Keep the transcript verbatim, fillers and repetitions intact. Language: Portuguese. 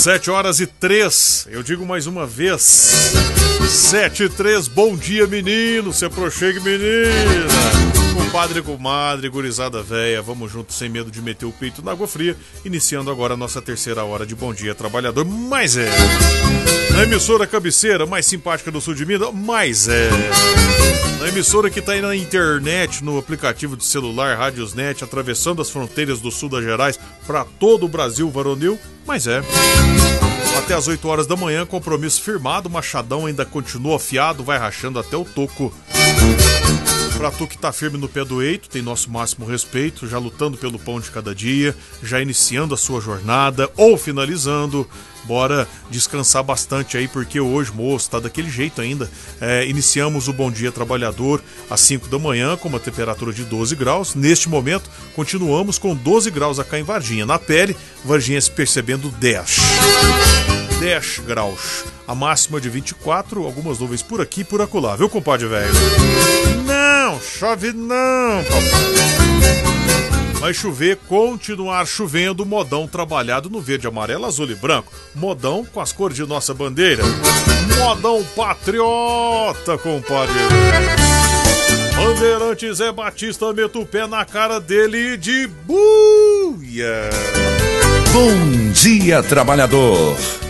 Sete horas e três, eu digo mais uma vez. Sete e três, bom dia, menino. Se aproxime, menina. Compadre, comadre, gurizada véia, vamos juntos sem medo de meter o peito na água fria. Iniciando agora a nossa terceira hora de Bom Dia Trabalhador. Mas é. Na emissora cabeceira mais simpática do sul de Minas, mas é. Na emissora que tá aí na internet, no aplicativo de celular, Radiosnet, atravessando as fronteiras do sul das Gerais para todo o Brasil varonil, mas é. Até às oito horas da manhã, compromisso firmado, Machadão ainda continua afiado, vai rachando até o toco. Pra tu que tá firme no pé do eito, tem nosso máximo respeito, já lutando pelo pão de cada dia, já iniciando a sua jornada ou finalizando. Bora descansar bastante aí, porque hoje, moço, tá daquele jeito ainda. É, iniciamos o Bom Dia Trabalhador às cinco da manhã, com uma temperatura de doze graus. Neste momento, continuamos com doze graus acá em Varginha. Na pele, Varginha se percebendo dez. dez graus. A máxima de vinte e quatro, algumas nuvens por aqui e por acolá, viu, compadre velho? Não, chove não, papai. Vai chover, continuar chovendo, modão trabalhado no verde, amarelo, azul e branco. Modão com as cores de nossa bandeira. Modão patriota, compadre. Bandeirante Zé Batista, meta o pé na cara dele de buia. Bom Dia Trabalhador.